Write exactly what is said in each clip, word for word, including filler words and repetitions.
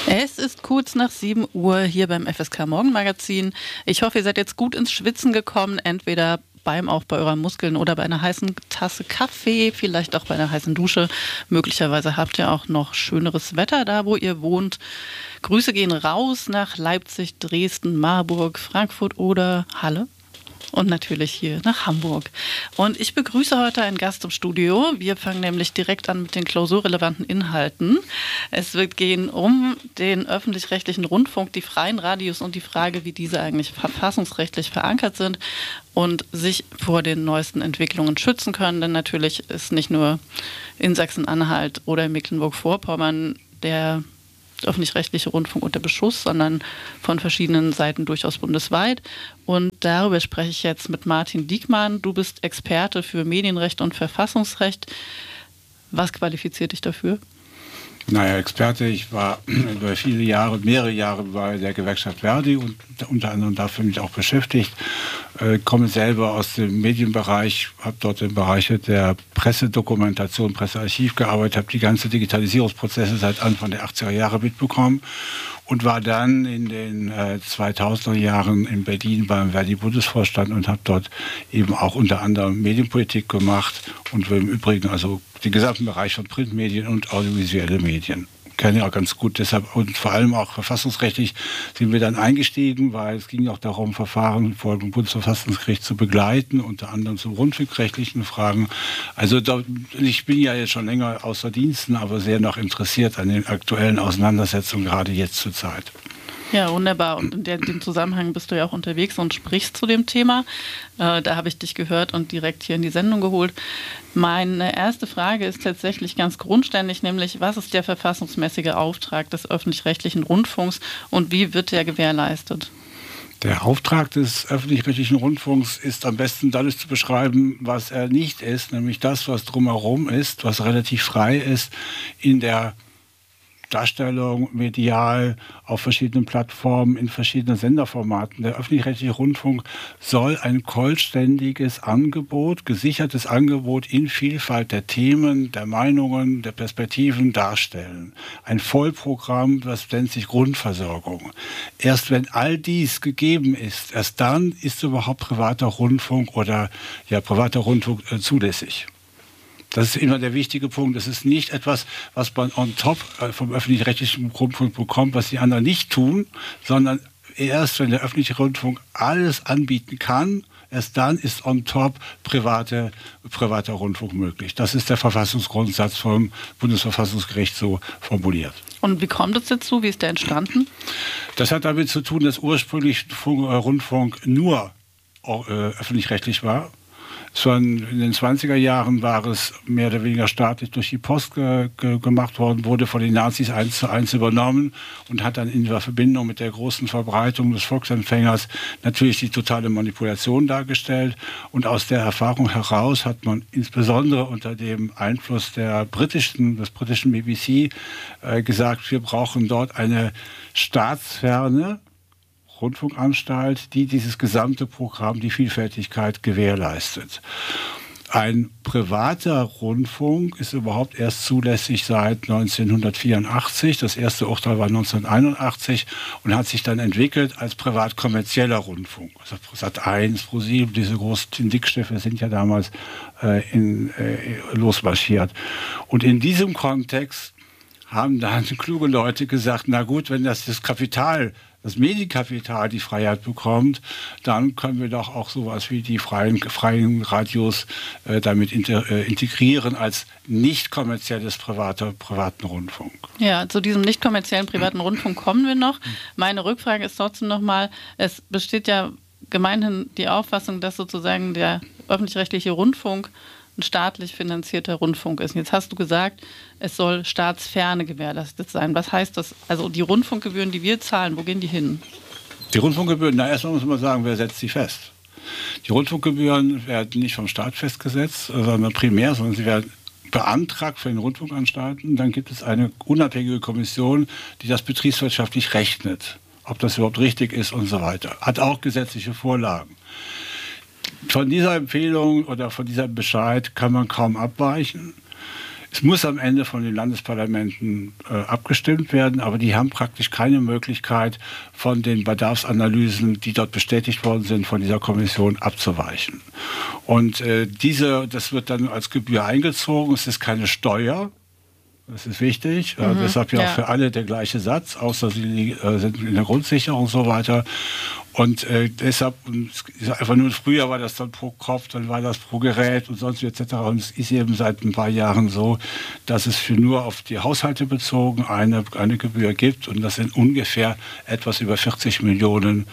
Es ist kurz nach sieben Uhr hier beim F S K Morgenmagazin. Ich hoffe, ihr seid jetzt gut ins Schwitzen gekommen, entweder beim Aufbau eurer Muskeln oder bei einer heißen Tasse Kaffee, vielleicht auch bei einer heißen Dusche. Möglicherweise habt ihr auch noch schöneres Wetter da, wo ihr wohnt. Grüße gehen raus nach Leipzig, Dresden, Marburg, Frankfurt oder Halle. Und natürlich hier nach Hamburg. Und ich begrüße heute einen Gast im Studio. Wir fangen nämlich direkt an mit den klausurrelevanten Inhalten. Es wird gehen um den öffentlich-rechtlichen Rundfunk, die freien Radios und die Frage, wie diese eigentlich verfassungsrechtlich verankert sind und sich vor den neuesten Entwicklungen schützen können. Denn natürlich ist nicht nur in Sachsen-Anhalt oder in Mecklenburg-Vorpommern der öffentlich-rechtliche Rundfunk unter Beschuss, sondern von verschiedenen Seiten durchaus bundesweit. Und darüber spreche ich jetzt mit Martin Diekmann. Du bist Experte für Medienrecht und Verfassungsrecht. Was qualifiziert dich dafür? Naja, Experte, ich war über viele Jahre, mehrere Jahre bei der Gewerkschaft Verdi und unter anderem dafür mich auch beschäftigt. Äh, komme selber aus dem Medienbereich, habe dort im Bereich der Pressedokumentation, Pressearchiv gearbeitet, habe die ganze Digitalisierungsprozesse seit Anfang der achtziger Jahre mitbekommen und war dann in den äh, zweitausender Jahren in Berlin beim Verdi-Bundesvorstand und habe dort eben auch unter anderem Medienpolitik gemacht und im Übrigen also den gesamten Bereich von Printmedien und audiovisuelle Medien. Kenne ich auch ganz gut, deshalb und vor allem auch verfassungsrechtlich sind wir dann eingestiegen, weil es ging auch darum, Verfahren vor dem Bundesverfassungsgericht zu begleiten, unter anderem zu rundfunkrechtlichen Fragen. Also da, ich bin ja jetzt schon länger außer Diensten, aber sehr noch interessiert an den aktuellen Auseinandersetzungen, gerade jetzt zur Zeit. Ja, wunderbar. Und in dem Zusammenhang bist du ja auch unterwegs und sprichst zu dem Thema. Äh, da habe ich dich gehört und direkt hier in die Sendung geholt. Meine erste Frage ist tatsächlich ganz grundständig, nämlich was ist der verfassungsmäßige Auftrag des öffentlich-rechtlichen Rundfunks und wie wird der gewährleistet? Der Auftrag des öffentlich-rechtlichen Rundfunks ist am besten dadurch zu beschreiben, was er nicht ist, nämlich das, was drumherum ist, was relativ frei ist in der Darstellung medial auf verschiedenen Plattformen, in verschiedenen Senderformaten. Der öffentlich-rechtliche Rundfunk soll ein vollständiges Angebot, gesichertes Angebot in Vielfalt der Themen, der Meinungen, der Perspektiven darstellen. Ein Vollprogramm, das nennt sich Grundversorgung. Erst wenn all dies gegeben ist, erst dann ist überhaupt privater Rundfunk oder ja, privater Rundfunk äh, zulässig. Das ist immer der wichtige Punkt. Das ist nicht etwas, was man on top vom öffentlich-rechtlichen Rundfunk bekommt, was die anderen nicht tun, sondern erst, wenn der öffentliche Rundfunk alles anbieten kann, erst dann ist on top private, privater Rundfunk möglich. Das ist der Verfassungsgrundsatz vom Bundesverfassungsgericht so formuliert. Und wie kommt es dazu? Wie ist der entstanden? Das hat damit zu tun, dass ursprünglich Rundfunk nur äh, öffentlich-rechtlich war. Schon in den zwanziger Jahren war es mehr oder weniger staatlich durch die Post ge ge gemacht worden, wurde von den Nazis eins zu eins übernommen und hat dann in der Verbindung mit der großen Verbreitung des Volksempfängers natürlich die totale Manipulation dargestellt. Und aus der Erfahrung heraus hat man insbesondere unter dem Einfluss der britischen, des britischen B B C äh, gesagt, wir brauchen dort eine staatsferne Rundfunkanstalt, die dieses gesamte Programm, die Vielfältigkeit gewährleistet. Ein privater Rundfunk ist überhaupt erst zulässig seit neunzehnhundertvierundachtzig. Das erste Urteil war neunzehnhunderteinundachtzig und hat sich dann entwickelt als privat-kommerzieller Rundfunk. Also Sat eins, ProSieben, diese großen Dickschiffe sind ja damals äh, in, äh, losmarschiert. Und in diesem Kontext haben dann kluge Leute gesagt, na gut, wenn das das Kapital das Medienkapital die Freiheit bekommt, dann können wir doch auch sowas wie die freien, freien Radios äh, damit inter, äh, integrieren als nicht kommerzielles privater, privaten Rundfunk. Ja, zu diesem nicht kommerziellen privaten Rundfunk kommen wir noch. Meine Rückfrage ist trotzdem nochmal, es besteht ja gemeinhin die Auffassung, dass sozusagen der öffentlich-rechtliche Rundfunk ein staatlich finanzierter Rundfunk ist. Jetzt hast du gesagt, es soll staatsferne gewährleistet sein. Was heißt das? Also die Rundfunkgebühren, die wir zahlen, wo gehen die hin? Die Rundfunkgebühren, na erstmal muss man sagen, wer setzt sie fest? Die Rundfunkgebühren werden nicht vom Staat festgesetzt, sondern primär, sondern sie werden beantragt für den Rundfunkanstalten. Dann gibt es eine unabhängige Kommission, die das betriebswirtschaftlich rechnet, ob das überhaupt richtig ist und so weiter. Hat auch gesetzliche Vorlagen. Von dieser Empfehlung oder von diesem Bescheid kann man kaum abweichen. Es muss am Ende von den Landesparlamenten äh, abgestimmt werden, aber die haben praktisch keine Möglichkeit, von den Bedarfsanalysen, die dort bestätigt worden sind, von dieser Kommission abzuweichen. Und äh, diese, das wird dann als Gebühr eingezogen. Es ist keine Steuer. Das ist wichtig. Mhm, äh, deshalb ja, ja auch für alle der gleiche Satz, außer sie äh, sind in der Grundsicherung und so weiter. Und äh, deshalb, und einfach nur früher war das dann pro Kopf, dann war das pro Gerät und sonst wie et cetera. Und es ist eben seit ein paar Jahren so, dass es für nur auf die Haushalte bezogen eine, eine Gebühr gibt. Und das sind ungefähr etwas über vierzig Millionen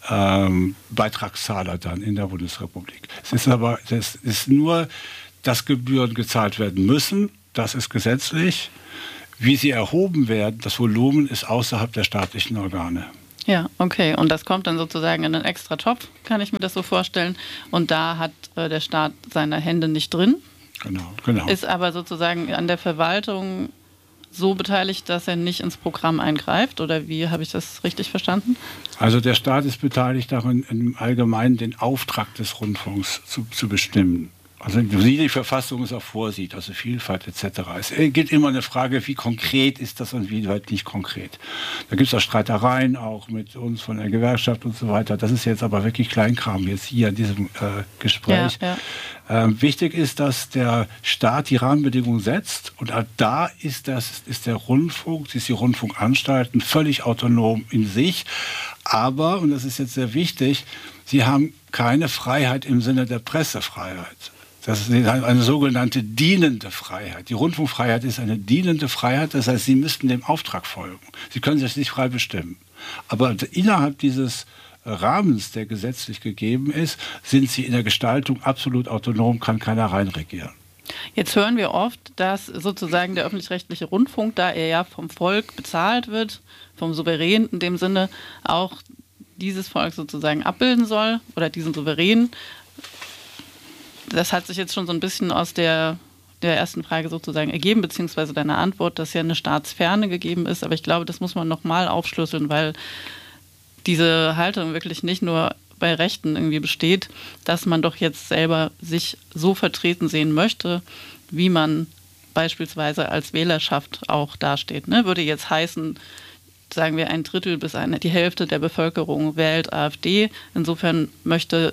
ähm, Beitragszahler dann in der Bundesrepublik. Es ist aber, es ist nur, dass Gebühren gezahlt werden müssen. Das ist gesetzlich. Wie sie erhoben werden, das Volumen ist außerhalb der staatlichen Organe. Ja, okay. Und das kommt dann sozusagen in einen extra Topf, kann ich mir das so vorstellen. Und da hat äh, der Staat seine Hände nicht drin. Genau, genau. Ist aber sozusagen an der Verwaltung so beteiligt, dass er nicht ins Programm eingreift? Oder wie habe ich das richtig verstanden? Also der Staat ist beteiligt daran, im Allgemeinen den Auftrag des Rundfunks zu, zu bestimmen. Also wie die Verfassung es auch vorsieht, also Vielfalt et cetera. Es geht immer eine Frage, wie konkret ist das und wie weit nicht konkret. Da gibt es auch Streitereien, auch mit uns von der Gewerkschaft und so weiter. Das ist jetzt aber wirklich Kleinkram jetzt hier in diesem äh, Gespräch. Ja, ja. Ähm, wichtig ist, dass der Staat die Rahmenbedingungen setzt und ab da ist, das, ist der Rundfunk, ist die Rundfunkanstalten völlig autonom in sich. Aber, und das ist jetzt sehr wichtig, sie haben keine Freiheit im Sinne der Pressefreiheit. Das ist eine sogenannte dienende Freiheit. Die Rundfunkfreiheit ist eine dienende Freiheit, das heißt, Sie müssten dem Auftrag folgen. Sie können sich nicht frei bestimmen. Aber innerhalb dieses Rahmens, der gesetzlich gegeben ist, sind Sie in der Gestaltung absolut autonom, kann keiner reinregieren. Jetzt hören wir oft, dass sozusagen der öffentlich-rechtliche Rundfunk, da er ja vom Volk bezahlt wird, vom Souverän in dem Sinne, auch dieses Volk sozusagen abbilden soll oder diesen Souverän. Das hat sich jetzt schon so ein bisschen aus der, der ersten Frage sozusagen ergeben, beziehungsweise deiner Antwort, dass ja eine Staatsferne gegeben ist. Aber ich glaube, das muss man nochmal aufschlüsseln, weil diese Haltung wirklich nicht nur bei Rechten irgendwie besteht, dass man doch jetzt selber sich so vertreten sehen möchte, wie man beispielsweise als Wählerschaft auch dasteht. Ne? Würde jetzt heißen, sagen wir, ein Drittel bis eine, die Hälfte der Bevölkerung wählt AfD. Insofern möchte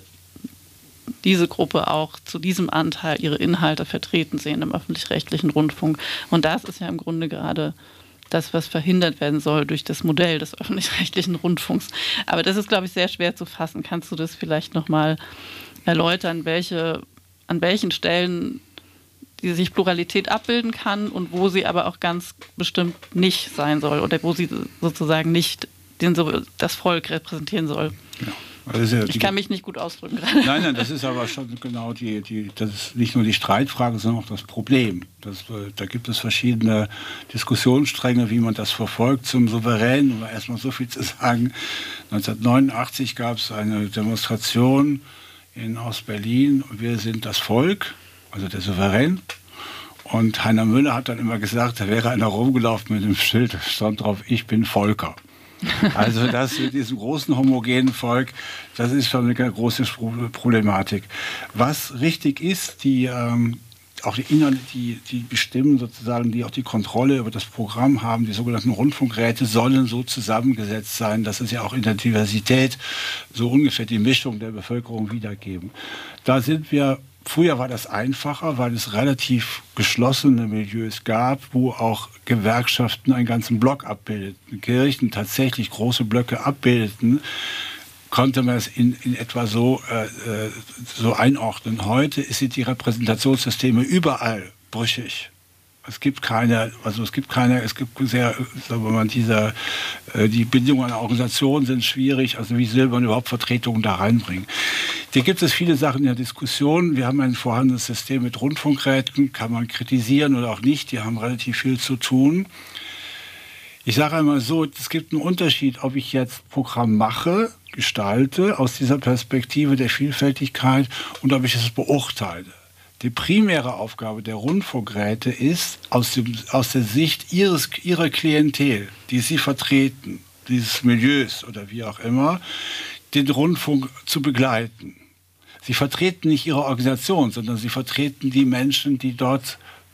diese Gruppe auch zu diesem Anteil ihre Inhalte vertreten sehen im öffentlich-rechtlichen Rundfunk. Und das ist ja im Grunde gerade das, was verhindert werden soll durch das Modell des öffentlich-rechtlichen Rundfunks. Aber das ist, glaube ich, sehr schwer zu fassen. Kannst du das vielleicht nochmal erläutern, welche, an welchen Stellen die sich Pluralität abbilden kann und wo sie aber auch ganz bestimmt nicht sein soll oder wo sie sozusagen nicht den, das Volk repräsentieren soll? Ja. Also ja ich die, kann mich nicht gut ausdrücken gerade. Nein, nein, das ist aber schon genau die, die, das ist nicht nur die Streitfrage, sondern auch das Problem. Das, da gibt es verschiedene Diskussionsstränge, wie man das verfolgt. Zum Souverän, um erstmal so viel zu sagen. neunzehnhundertneunundachtzig gab es eine Demonstration in Ostberlin. Wir sind das Volk, also der Souverän. Und Heiner Müller hat dann immer gesagt, da wäre einer rumgelaufen mit dem Schild, da stand drauf, ich bin Volker. Also das mit diesem großen homogenen Volk, das ist schon eine große Problematik. Was richtig ist, die ähm, auch die Inhalte, die, die bestimmen sozusagen, die auch die Kontrolle über das Programm haben, die sogenannten Rundfunkräte sollen so zusammengesetzt sein, dass es ja auch in der Diversität so ungefähr die Mischung der Bevölkerung wiedergeben. Da sind wir. Früher war das einfacher, weil es relativ geschlossene Milieus gab, wo auch Gewerkschaften einen ganzen Block abbildeten, Kirchen tatsächlich große Blöcke abbildeten, konnte man es in, in etwa so, äh, so einordnen. Heute sind die Repräsentationssysteme überall brüchig. Es gibt keine, also es gibt keine, es gibt sehr, sagen wir mal, dieser, äh, die Bindungen an Organisationen sind schwierig, also wie will man überhaupt Vertretungen da reinbringen. Hier gibt es viele Sachen in der Diskussion. Wir haben ein vorhandenes System mit Rundfunkräten, kann man kritisieren oder auch nicht, die haben relativ viel zu tun. Ich sage einmal so, es gibt einen Unterschied, ob ich jetzt Programm mache, gestalte, aus dieser Perspektive der Vielfältigkeit und ob ich es beurteile. Die primäre Aufgabe der Rundfunkräte ist, aus, dem, aus der Sicht ihres, ihrer Klientel, die sie vertreten, dieses Milieus oder wie auch immer, den Rundfunk zu begleiten. Sie vertreten nicht ihre Organisation, sondern sie vertreten die Menschen, die dort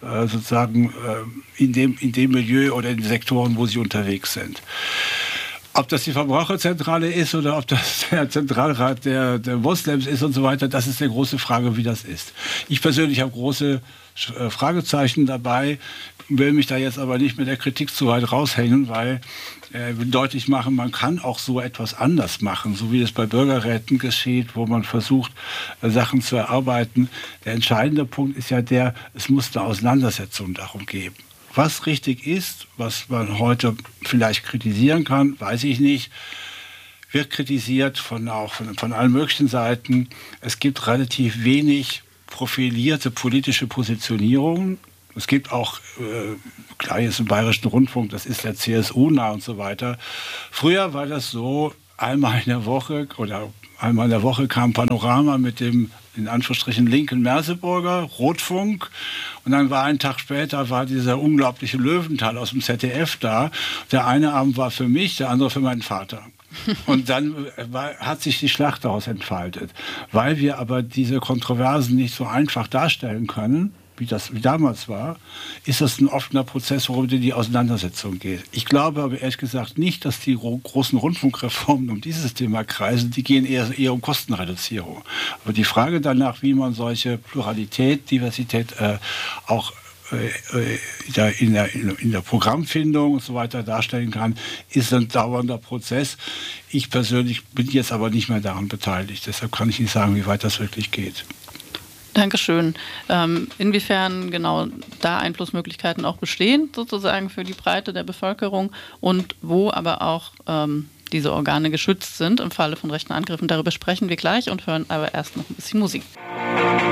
äh, sozusagen äh, in, dem, in dem Milieu oder in den Sektoren, wo sie unterwegs sind. Ob das die Verbraucherzentrale ist oder ob das der Zentralrat der, der Moslems ist und so weiter, das ist eine große Frage, wie das ist. Ich persönlich habe große äh, Fragezeichen dabei, will mich da jetzt aber nicht mit der Kritik zu weit raushängen, weil äh, will deutlich machen, man kann auch so etwas anders machen, so wie es bei Bürgerräten geschieht, wo man versucht, äh, Sachen zu erarbeiten. Der entscheidende Punkt ist ja der, es muss eine Auseinandersetzung darum geben. Was richtig ist, was man heute vielleicht kritisieren kann, weiß ich nicht, wird kritisiert von, auch von, von allen möglichen Seiten. Es gibt relativ wenig profilierte politische Positionierungen. Es gibt auch, äh, klar jetzt im Bayerischen Rundfunk, das ist der C S U-nah und so weiter. Früher war das so, einmal in der Woche oder einmal in der Woche kam Panorama mit dem in Anführungsstrichen linken Merseburger, Rotfunk. Und dann war ein Tag später war dieser unglaubliche Löwenthal aus dem Z D F da. Der eine Abend war für mich, der andere für meinen Vater. Und dann war, hat sich die Schlacht daraus entfaltet. Weil wir aber diese Kontroversen nicht so einfach darstellen können, wie das wie damals war, ist das ein offener Prozess, worum die Auseinandersetzung geht. Ich glaube aber ehrlich gesagt nicht, dass die großen Rundfunkreformen um dieses Thema kreisen, die gehen eher, eher um Kostenreduzierung. Aber die Frage danach, wie man solche Pluralität, Diversität äh, auch äh, in, der, in der Programmfindung und so weiter darstellen kann, ist ein dauernder Prozess. Ich persönlich bin jetzt aber nicht mehr daran beteiligt. Deshalb kann ich nicht sagen, wie weit das wirklich geht. Dankeschön. Ähm, inwiefern genau da Einflussmöglichkeiten auch bestehen, sozusagen für die Breite der Bevölkerung und wo aber auch ähm, diese Organe geschützt sind im Falle von rechten Angriffen, darüber sprechen wir gleich und hören aber erst noch ein bisschen Musik.